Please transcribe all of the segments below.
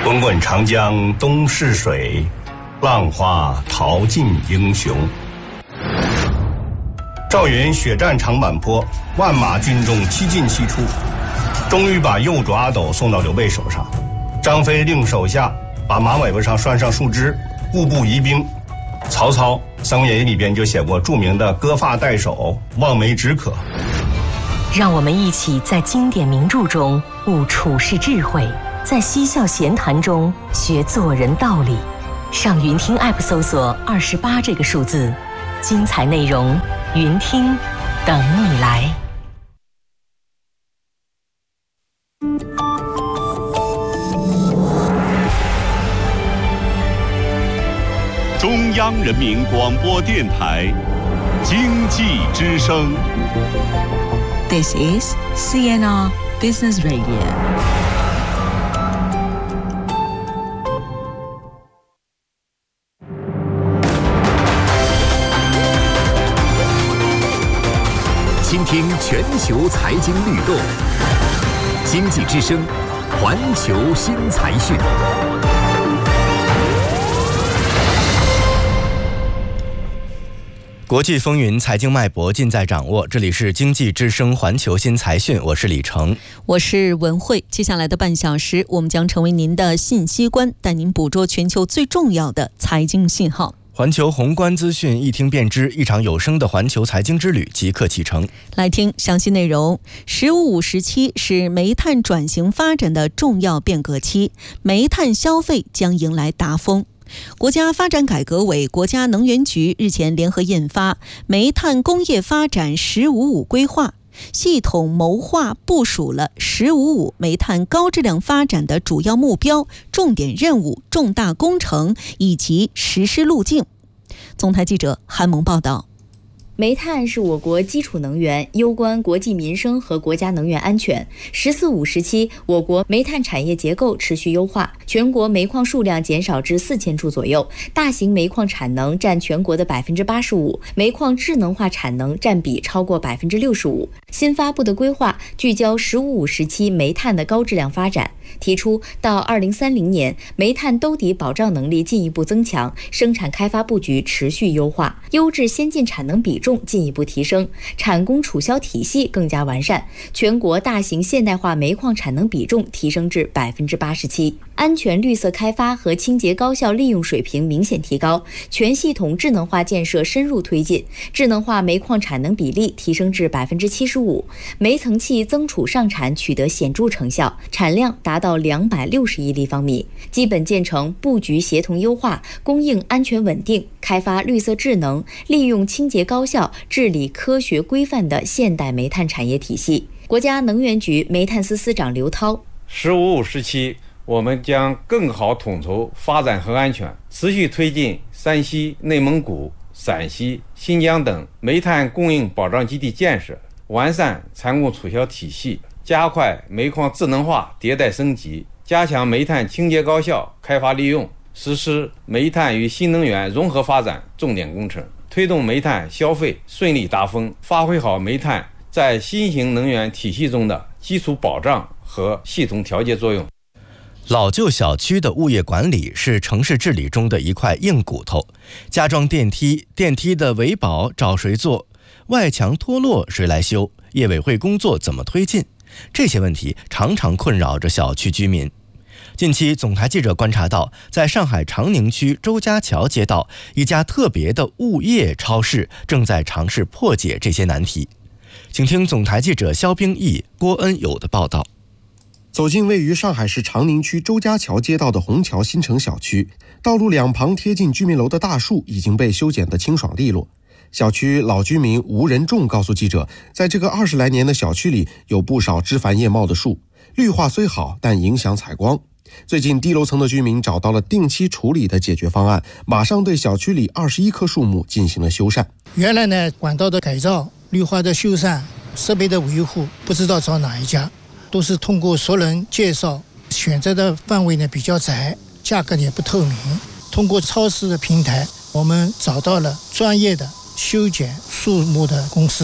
滚滚长江东逝水，浪花淘尽英雄。赵云血战长坂坡，万马军中七进七出，终于把右主阿斗送到刘备手上。张飞令手下把马尾巴上拴上树枝，步步疑兵。曹操《三国演义》里边就写过著名的割发代首，望梅止渴。 让我们一起在经典名著中悟处世智慧，在嬉笑闲谈中学做人道理。上云听 App 搜索28这个数字，精彩内容云听等你来。 中央人民广播电台经济之声。 This is CNR Business Radio. 倾听全球财经律动，经济之声，环球新财讯。 国际风云，财经脉搏尽在掌握。这里是经济之声环球新财讯，我是李成， 我是文慧。接下来的半小时，我们将成为您的信息官，带您捕捉全球最重要的财经信号。 环球宏观资讯一听便知，一场有声的环球财经之旅即刻启程。 来听详细内容。“15+5”时期是煤炭转型发展的重要变革期，煤炭消费将迎来达峰。国家发展改革委、国家能源局日前联合印发《煤炭工业发展15+5规划》，系统谋划部署了15+5煤炭高质量发展的主要目标、重点任务、重大工程以及实施路径。总台记者韩萌报道。 煤炭是我国基础能源，攸关国计民生和国家能源安全。“14+5”时期，我国煤炭产业结构持续优化，全国煤矿数量减少至4000处左右，大型煤矿产能占全国的85%，煤矿智能化产能占比超过65%。新发布的规划聚焦15+5时期煤炭的高质量发展，提出到2030年，煤炭兜底保障能力进一步增强，生产开发布局持续优化，优质先进产能比重进一步提升，产供储销体系更加完善，全国大型现代化煤矿产能比重提升至87%，安全绿色开发和清洁高效利用水平明显提高，全系统智能化建设深入推进，智能化煤矿产能比例提升至75%，煤层气增储上产取得显著成效，产量达到260亿立方米，基本建成布局协同优化，供应安全稳定，开发绿色智能，利用清洁高效、治理科学规范的现代煤炭产业体系。国家能源局煤炭司司长刘涛 ：“15+5时期，我们将更好统筹发展和安全，持续推进山西、内蒙古、陕西、新疆等煤炭供应保障基地建设，完善产供储销体系，加快煤矿智能化迭代升级，加强煤炭清洁高效开发利用，实施煤炭与新能源融合发展重点工程，推动煤炭消费顺利达峰，发挥好煤炭在新型能源体系中的基础保障和系统调节作用。” 老旧小区的物业管理是城市治理中的一块硬骨头，加装电梯，电梯的维保找谁做？外墙脱落谁来修？业委会工作怎么推进？这些问题常常困扰着小区居民。近期，总台记者观察到，在上海长宁区周家桥街道，一家特别的物业超市正在尝试破解这些难题。请听总台记者肖冰毅、郭恩友的报道。 走进位于上海市长宁区周家桥街道的虹桥新城小区，道路两旁贴近居民楼的大树已经被修剪得清爽利落。小区老居民吴仁仲告诉记者，在这个20来年的小区里，有不少枝繁叶茂的树，绿化虽好，但影响采光。最近低楼层的居民找到了定期处理的解决方案，马上对小区里21棵树木进行了修缮。 原来呢，管道的改造、绿化的修缮、设备的维护，不知道找哪一家，都是通过熟人介绍，选择的范围呢比较窄，价格也不透明。通过超市的平台，我们找到了专业的修剪树木的公司。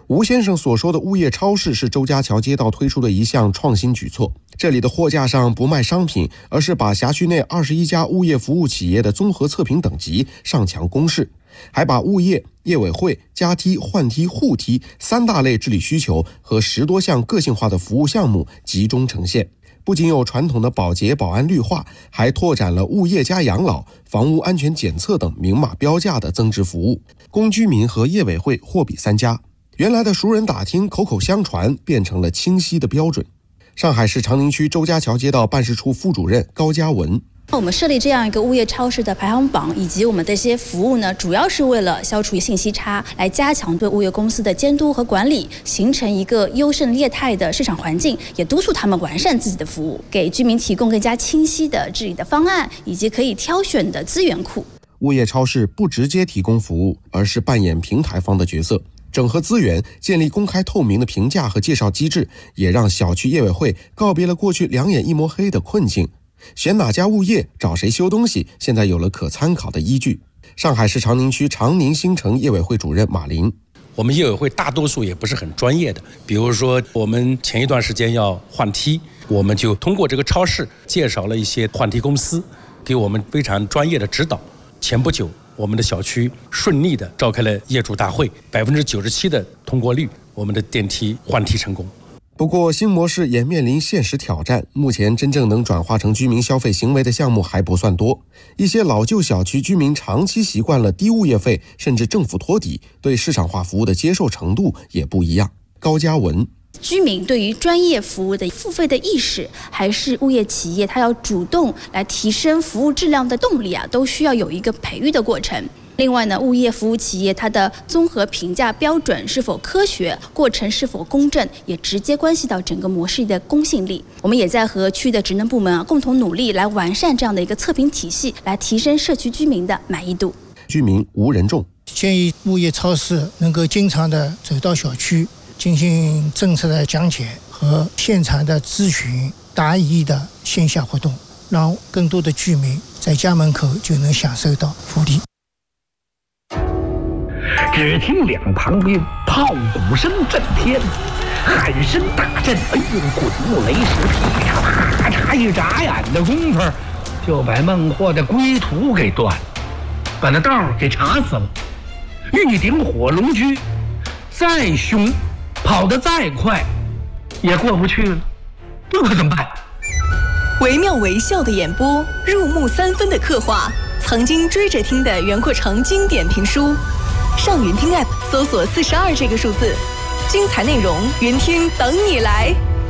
吴先生所说的物业超市是周家桥街道推出的一项创新举措。这里的货架上不卖商品，而是把辖区内21家物业服务企业的综合测评等级上墙公示，还把物业、业委会、加梯、换梯、互梯3大类治理需求和10多项个性化的服务项目集中呈现。不仅有传统的保洁、保安、绿化，还拓展了物业加养老、房屋安全检测等明码标价的增值服务，供居民和业委会货比三家。原来的熟人打听、口口相传变成了清晰的标准。上海市长宁区周家桥街道办事处副主任高嘉文， 我们设立这样一个物业超市的排行榜，以及我们的一些服务呢，主要是为了消除信息差，来加强对物业公司的监督和管理，形成一个优胜劣汰的市场环境，也督促他们完善自己的服务，给居民提供更加清晰的治理的方案，以及可以挑选的资源库。 物业超市不直接提供服务，而是扮演平台方的角色，整合资源，建立公开透明的评价和介绍机制，也让小区业委会告别了过去两眼一摸黑的困境。选哪家物业找谁修东西，现在有了可参考的依据。上海市长宁区长宁新城业委会主任马林， 我们业委会大多数也不是很专业的，比如说我们前一段时间要换梯，我们就通过这个超市介绍了一些换梯公司，给我们非常专业的指导。前不久我们的小区顺利的召开了业主大会，97%的通过率，我们的电梯换梯成功。 不过新模式也面临现实挑战，目前真正能转化成居民消费行为的项目还不算多。一些老旧小区居民长期习惯了低物业费，甚至政府托底，对市场化服务的接受程度也不一样。高嘉文， 居民对于专业服务的付费的意识，还是物业企业它要主动来提升服务质量的动力都需要有一个培育的过程。另外呢，物业服务企业它的综合评价标准是否科学，过程是否公正，也直接关系到整个模式的公信力。我们也在和区的职能部门共同努力，来完善这样的一个测评体系，来提升社区居民的满意度。 居民吴仁仲建议物业超市能够经常的走到小区，进行政策的讲解和现场的咨询答疑的线下活动，让更多的居民在家门口就能享受到福利。 只听两旁边炮鼓声震天，喊声大震，哎呦，滚木雷石，噼啪嚓一眨眼的功夫，就把孟获的归途给断了，把那道给查死了。玉鼎火龙驹再凶，跑得再快，也过不去了，这可怎么办？ 惟妙惟肖的演播，入木3分的刻画，曾经追着听的袁阔成经典评书。上云听 App 搜索42这个数字，精彩内容云听等你来。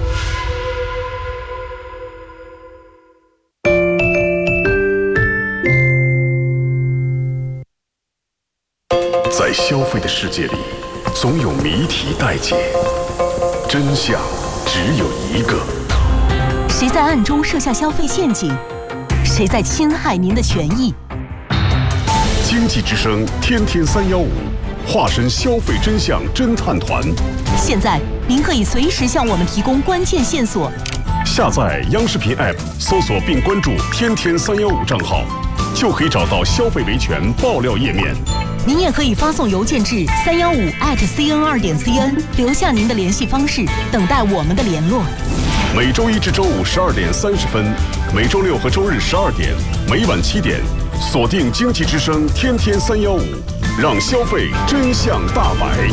在消费的世界里，总有谜题待解，真相只有一个。 谁在暗中设下消费陷阱？谁在侵害您的权益？ 经济之声天天315，化身消费真相侦探团。 现在您可以随时向我们提供关键线索。 下载央视频 App， 搜索并关注天天315账号，就可以找到消费维权爆料页面。 您也可以发送邮件至315@cn2.cn， 留下您的联系方式，等待我们的联络。 每周一至周五12点30分，每周六和周日12点，每晚7点，锁定经济之声天天315，让消费真相大白。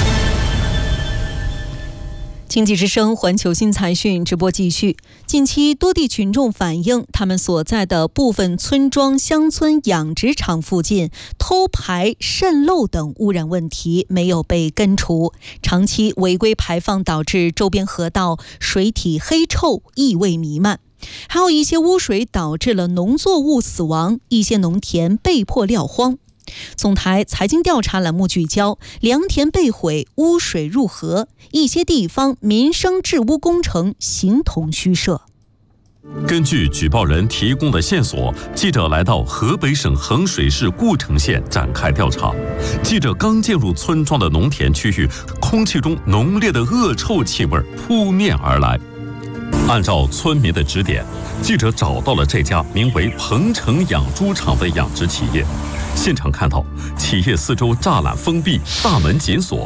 经济之声环球新财讯直播继续。近期多地群众反映，他们所在的部分村庄、乡村养殖场附近偷排、渗漏等污染问题没有被根除，长期违规排放导致周边河道水体黑臭、异味弥漫。还有一些污水导致了农作物死亡，一些农田被迫撂荒。总台财经调查栏目聚焦，良田被毁，污水入河，一些地方民生治污工程形同虚设。 根据举报人提供的线索，记者来到河北省衡水市故城县展开调查。记者刚进入村庄的农田区域，空气中浓烈的恶臭气味扑面而来。按照村民的指点，记者找到了这家名为鹏城养猪场的养殖企业。现场看到，企业四周栅栏封闭，大门紧锁。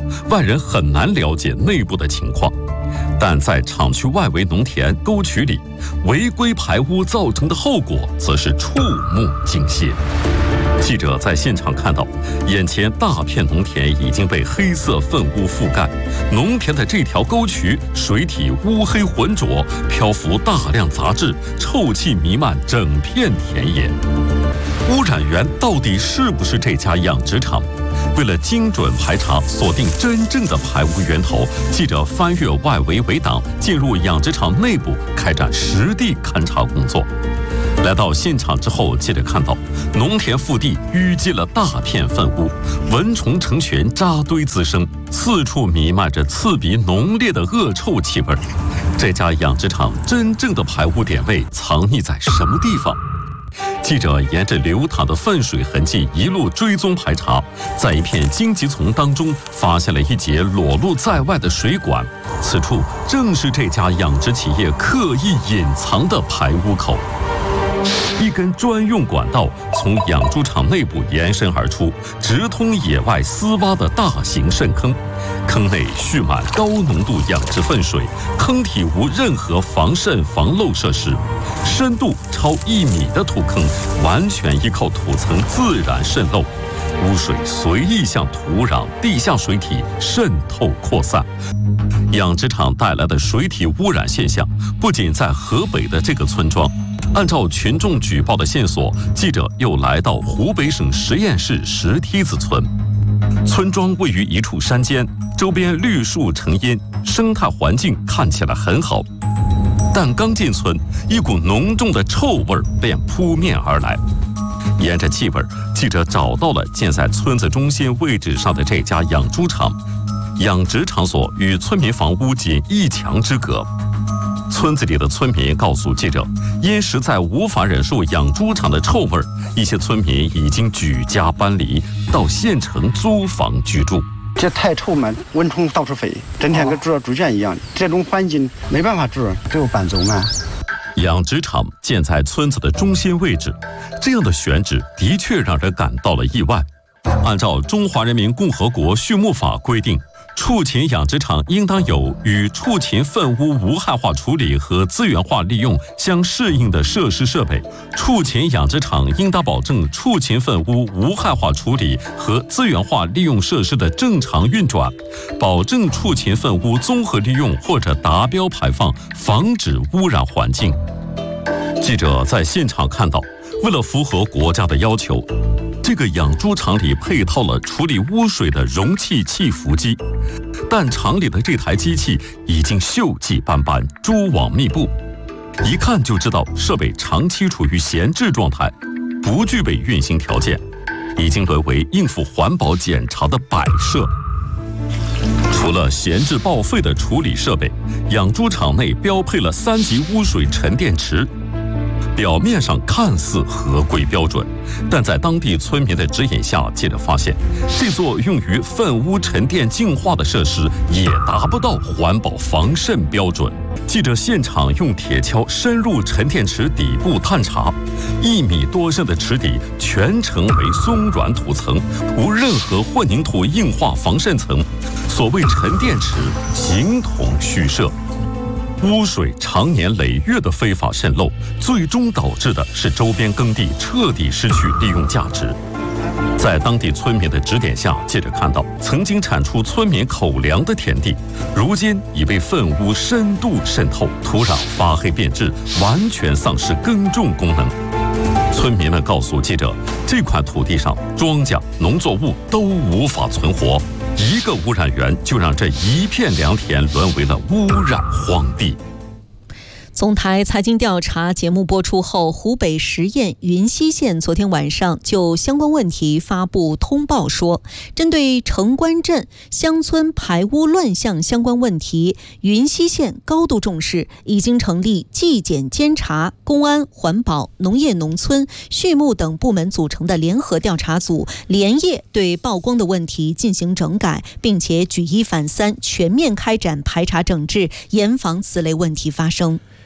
外人很难了解内部的情况。但在厂区外围农田沟渠里，违规排污造成的后果则是触目惊心。记者在现场看到，眼前大片农田已经被黑色粪污覆盖，农田的这条沟渠水体乌黑浑浊，漂浮大量杂质，臭气弥漫整片田野。污染源到底是不是这家养殖场？为了精准排查，锁定真正的排污源头，记者翻越外围围挡，进入养殖场内部，开展实地勘查工作。来到现场之后，记者看到农田腹地淤积了大片粪污，蚊虫成群，扎堆滋生，四处弥漫着刺鼻浓烈的恶臭气味。这家养殖场真正的排污点位藏匿在什么地方？记者沿着流淌的粪水痕迹一路追踪排查，在一片荆棘丛当中发现了一节裸露在外的水管，此处正是这家养殖企业刻意隐藏的排污口。一根专用管道从养猪场内部延伸而出，直通野外私挖的大型渗坑。坑内蓄满高浓度养殖粪水，坑体无任何防渗防漏设施，深度超1米的土坑完全依靠土层自然渗漏，污水随意向土壤、地下水体渗透扩散。养殖场带来的水体污染现象不仅在河北的这个村庄，按照群众举报的线索，记者又来到湖北省十堰市石梯子村。村庄位于一处山间，周边绿树成荫，生态环境看起来很好。但刚进村，一股浓重的臭味便扑面而来。沿着气味，记者找到了建在村子中心位置上的这家养猪场。养殖场所与村民房屋仅1墙之隔。村子里的村民告诉记者，因实在无法忍受养猪场的臭味，一些村民已经举家搬离，到县城租房居住。 这太臭嘛，蚊虫到处飞，整天跟住猪圈一样，这种环境没办法住，只有搬走嘛。 养殖场建在村子的中心位置，这样的选址的确让人感到了意外。按照《中华人民共和国畜牧法》规定，畜禽养殖场应当有与畜禽粪污无害化处理和资源化利用相适应的设施设备。畜禽养殖场应当保证畜禽粪污无害化处理和资源化利用设施的正常运转，保证畜禽粪污综合利用或者达标排放，防止污染环境。记者在现场看到，为了符合国家的要求，这个养猪场里配套了处理污水的容器气浮机，但厂里的这台机器已经锈迹斑斑，蛛网密布，一看就知道设备长期处于闲置状态，不具备运行条件，已经沦为应付环保检查的摆设。除了闲置报废的处理设备，养猪场内标配了3级污水沉淀池。表面上看似合规标准，但在当地村民的指引下，记者发现，这座用于粪污沉淀净化的设施也达不到环保防渗标准。记者现场用铁锹深入沉淀池底部探查，1米多深的池底全程为松软土层，无任何混凝土硬化防渗层，所谓沉淀池形同虚设。污水常年累月的非法渗漏，最终导致的是周边耕地彻底失去利用价值。在当地村民的指点下，记者看到曾经产出村民口粮的田地，如今已被粪污深度渗透，土壤发黑变质，完全丧失耕种功能。村民们告诉记者，这块土地上庄稼、农作物都无法存活，一个污染源就让这一片良田沦为了污染荒地。 总台财经调查节目播出后，湖北十堰云溪县昨天晚上就相关问题发布通报说，针对城关镇乡村排污乱象相关问题，云溪县高度重视，已经成立纪检监察、公安、环保、农业农村、畜牧等部门组成的联合调查组，连夜对曝光的问题进行整改，并且举一反三，全面开展排查整治，严防此类问题发生。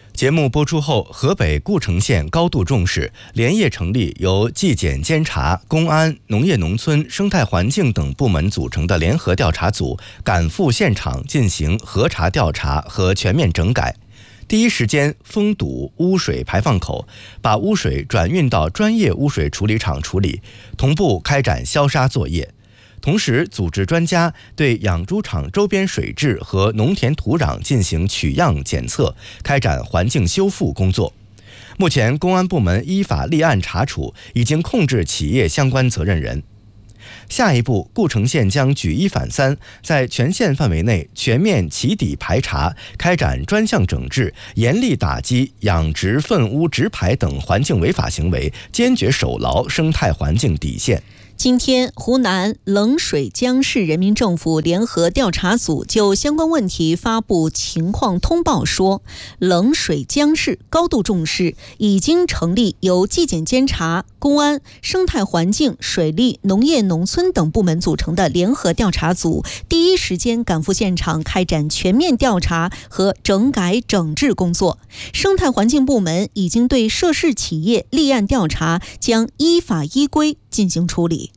节目播出后，河北故城县高度重视，连夜成立由纪检监察、公安、农业农村、生态环境等部门组成的联合调查组，赶赴现场进行核查调查和全面整改。第一时间封堵污水排放口，把污水转运到专业污水处理厂处理，同步开展消杀作业。同时组织专家对养猪场周边水质和农田土壤进行取样检测，开展环境修复工作。目前公安部门依法立案查处，已经控制企业相关责任人。下一步，故城县将举一反三，在全县范围内全面起底排查，开展专项整治，严厉打击养殖粪污直排等环境违法行为，坚决守牢生态环境底线。 今天，湖南冷水江市人民政府联合调查组就相关问题发布情况通报说，冷水江市高度重视，已经成立由纪检监察、公安、生态环境、水利、农业农村等部门组成的联合调查组，第一时间赶赴现场开展全面调查和整改整治工作。生态环境部门已经对涉事企业立案调查，将依法依规进行处理。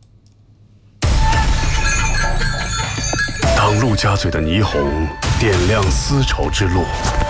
当陆家嘴的霓虹点亮丝绸之路，